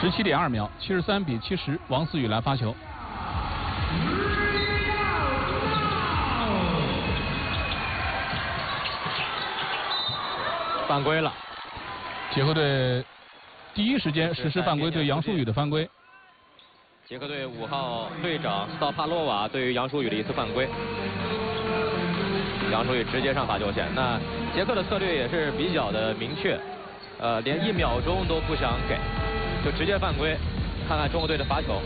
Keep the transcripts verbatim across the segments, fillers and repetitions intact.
十七点二秒，七十三比七十，王思雨来发球。 犯规了， 捷克队第一时间实施犯规，对杨舒宇的犯规。 捷克队五号队长斯道帕洛瓦对于杨舒宇的一次犯规，杨舒宇直接上罚球线。那捷克的策略也是比较的明确，呃，连一秒钟都不想给，就直接犯规。看看中国队的罚球，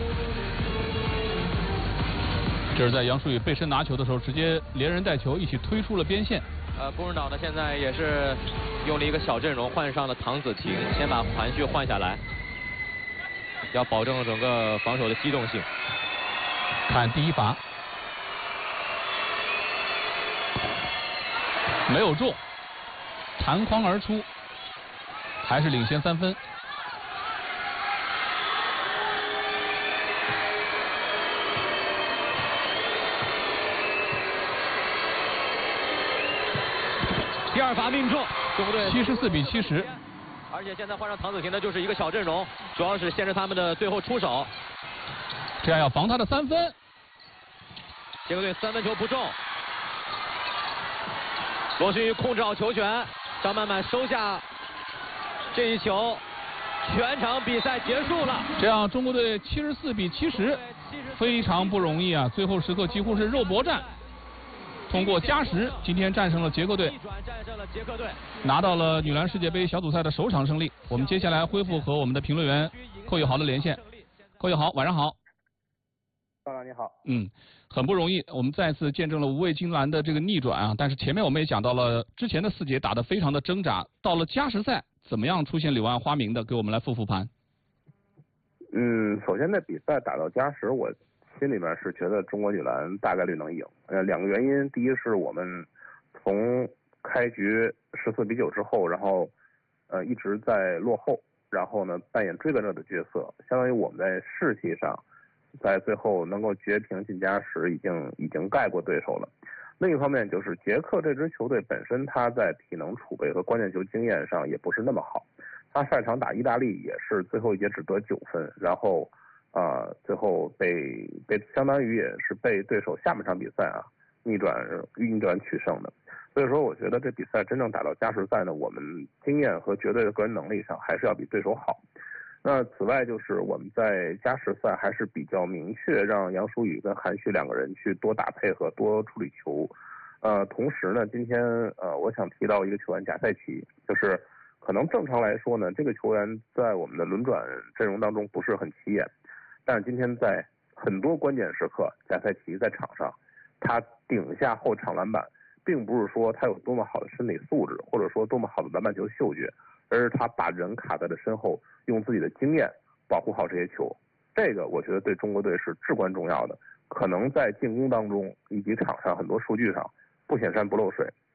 这是在杨舒宇背身拿球的时候，直接连人带球一起推出了边线。 呃，工人岛呢现在也是用了一个小阵容，换上了唐子晴，先把韩旭换下来，要保证整个防守的机动性。 看第一罚，没有中，弹框而出，还是领先三分。 第二罚命中，中国队七十四比七十。 而且现在换上唐子晴的就是一个小阵容，主要是限制他们的最后出手， 这样要防他的三分。 捷克队三分球不中，罗勋宇控制好球权，张曼曼收下这一球，全场比赛结束了。 这样中国队七十四比七十，非常不容易啊！最后时刻几乎是肉搏战。通过加时，今天战胜了捷克队，拿到了女篮世界杯小组赛的首场胜利。我们接下来恢复和我们的评论员寇友豪的连线。寇友豪，晚上好。 校长你好。 嗯，很不容易，我们再次见证了无畏金兰的这个逆转啊！但是前面我们也讲到了，之前的四节打得非常的挣扎，到了加时赛怎么样出现柳暗花明的？给我们来复复盘。 嗯，首先这比赛打到加时，我心里面是觉得中国女篮大概率能赢。呃，两个原因，第一是我们从开局十四比九之后，然后呃一直在落后，然后呢扮演追赶者的角色，相当于我们在士气上，在最后能够绝平进加时，已经已经盖过对手了。另一方面就是捷克这支球队本身，它在体能储备和关键球经验上也不是那么好。他上场打意大利也是最后一节只得九分，然后。啊、呃，最后被被相当于也是被对手下半场比赛啊逆转逆转取胜的，所以说我觉得这比赛真正打到加时赛呢，我们经验和绝对的个人能力上还是要比对手好。那此外就是我们在加时赛还是比较明确让杨舒宇跟韩旭两个人去多打配合多处理球，呃，同时呢今天呃我想提到一个球员贾赛奇，就是可能正常来说呢这个球员在我们的轮转阵容当中不是很起眼。但是今天在很多关键时刻，贾赛奇在场上，他顶下后场篮板，并不是说他有多么好的身体素质，或者说多么好的篮板球嗅觉，而是他把人卡在了身后，用自己的经验保护好这些球。这个我觉得对中国队是至关重要的。可能在进攻当中以及场上很多数据上不显山不漏水，